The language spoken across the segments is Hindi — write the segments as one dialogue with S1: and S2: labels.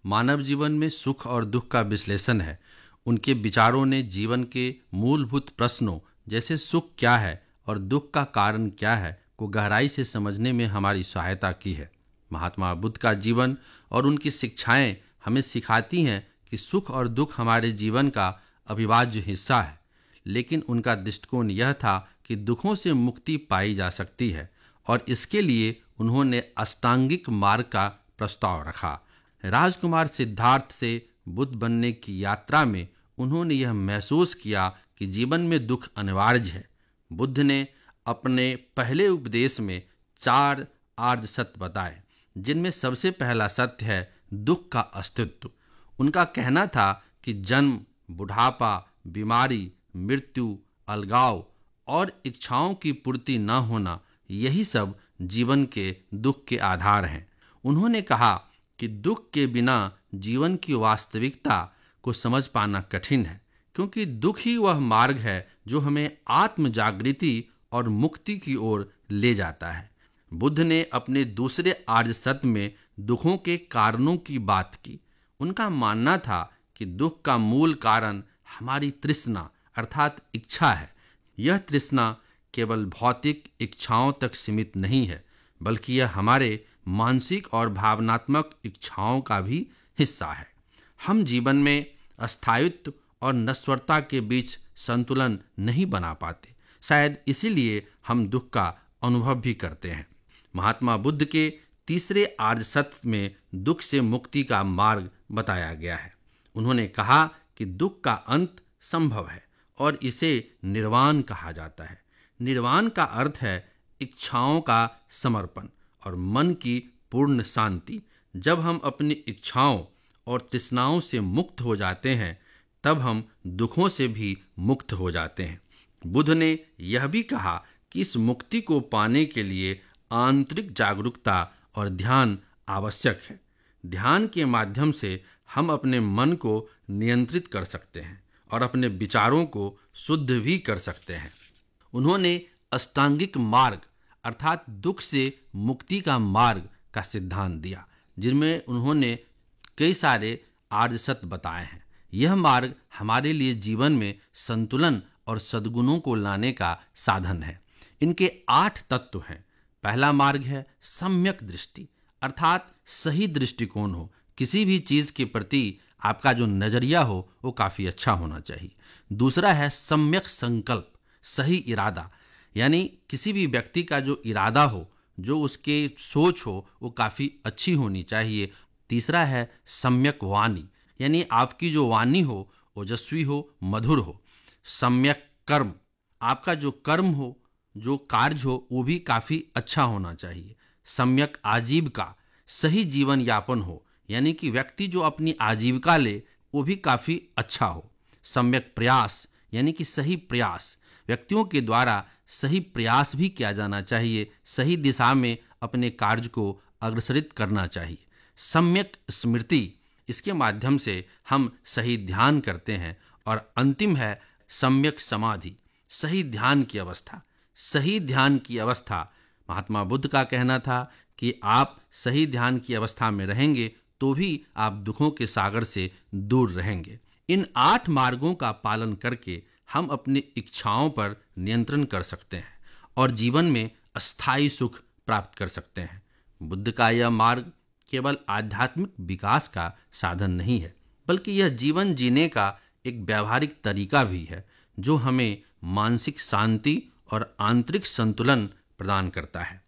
S1: मानव जीवन में सुख और दुख का विश्लेषण है। उनके विचारों ने जीवन के मूलभूत प्रश्नों जैसे सुख क्या है और दुख का कारण क्या है को गहराई से समझने में हमारी सहायता की है। महात्मा बुद्ध का जीवन और उनकी शिक्षाएं हमें सिखाती हैं कि सुख और दुख हमारे जीवन का अविभाज्य हिस्सा है, लेकिन उनका दृष्टिकोण यह था कि दुखों से मुक्ति पाई जा सकती है और इसके लिए उन्होंने अष्टांगिक मार्ग का प्रस्ताव रखा। राजकुमार सिद्धार्थ से बुद्ध बनने की यात्रा में उन्होंने यह महसूस किया कि जीवन में दुख अनिवार्य है। बुद्ध ने अपने पहले उपदेश में 4 आर्य सत्य बताए, जिनमें सबसे पहला सत्य है दुख का अस्तित्व। उनका कहना था कि जन्म, बुढ़ापा, बीमारी, मृत्यु, अलगाव और इच्छाओं की पूर्ति न होना, यही सब जीवन के दुख के आधार हैं। उन्होंने कहा कि दुख के बिना जीवन की वास्तविकता को समझ पाना कठिन है, क्योंकि दुख ही वह मार्ग है जो हमें आत्म जागृति और मुक्ति की ओर ले जाता है। बुद्ध ने अपने दूसरे आर्य सत्य में दुखों के कारणों की बात की। उनका मानना था कि दुख का मूल कारण हमारी तृष्णा अर्थात इच्छा है। यह तृष्णा केवल भौतिक इच्छाओं तक सीमित नहीं है, बल्कि यह हमारे मानसिक और भावनात्मक इच्छाओं का भी हिस्सा है। हम जीवन में अस्थायित्व और नश्वरता के बीच संतुलन नहीं बना पाते। शायद इसीलिए हम दुख का अनुभव भी करते हैं। महात्मा बुद्ध के तीसरे आर्य सत्य में दुख से मुक्ति का मार्ग बताया गया है। उन्होंने कहा कि दुख का अंत संभव है और इसे निर्वाण कहा जाता है। निर्वाण का अर्थ है इच्छाओं का समर्पण और मन की पूर्ण शांति। जब हम अपनी इच्छाओं और तृष्णाओं से मुक्त हो जाते हैं, तब हम दुखों से भी मुक्त हो जाते हैं। बुद्ध ने यह भी कहा कि इस मुक्ति को पाने के लिए आंतरिक जागरूकता और ध्यान आवश्यक है। ध्यान के माध्यम से हम अपने मन को नियंत्रित कर सकते हैं और अपने विचारों को शुद्ध भी कर सकते हैं। उन्होंने अष्टांगिक मार्ग अर्थात दुख से मुक्ति का मार्ग का सिद्धांत दिया, जिनमें उन्होंने कई सारे आर्य सत्य बताए हैं। यह मार्ग हमारे लिए जीवन में संतुलन और सद्गुणों को लाने का साधन है। इनके 8 तत्व हैं। पहला मार्ग है सम्यक दृष्टि अर्थात सही दृष्टिकोण हो। किसी भी चीज के प्रति आपका जो नजरिया हो वो काफी अच्छा होना चाहिए। दूसरा है सम्यक संकल्प, सही इरादा, यानी किसी भी व्यक्ति का जो इरादा हो, जो उसके सोच हो, वो काफी अच्छी होनी चाहिए। तीसरा है सम्यक वाणी, यानी आपकी जो वाणी हो ओजस्वी हो, मधुर हो। सम्यक कर्म, आपका जो कर्म हो, जो कार्य हो, वो भी काफी अच्छा होना चाहिए। सम्यक आजीविका, सही जीवन यापन हो, यानी कि व्यक्ति जो अपनी आजीविका ले वो भी काफी अच्छा हो। सम्यक प्रयास, यानी कि सही प्रयास, व्यक्तियों के द्वारा सही प्रयास भी किया जाना चाहिए, सही दिशा में अपने कार्य को अग्रसरित करना चाहिए। सम्यक स्मृति, इसके माध्यम से हम सही ध्यान करते हैं। और अंतिम है सम्यक समाधि, सही ध्यान की अवस्था। सही ध्यान की अवस्था, महात्मा बुद्ध का कहना था कि आप सही ध्यान की अवस्था में रहेंगे तो भी आप दुखों के सागर से दूर रहेंगे। इन 8 मार्गों का पालन करके हम अपनी इच्छाओं पर नियंत्रण कर सकते हैं और जीवन में अस्थायी सुख प्राप्त कर सकते हैं। बुद्ध का यह मार्ग केवल आध्यात्मिक विकास का साधन नहीं है, बल्कि यह जीवन जीने का एक व्यावहारिक तरीका भी है, जो हमें मानसिक शांति और आंतरिक संतुलन प्रदान करता है।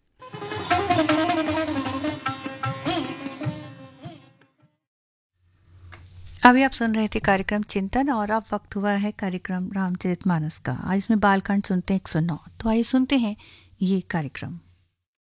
S2: अभी आप सुन रहे थे कार्यक्रम चिंतन और अब वक्त हुआ है कार्यक्रम रामचरितमानस का। आज इसमें बालकांड सुनते हैं 109। तो आइए सुनते हैं ये कार्यक्रम।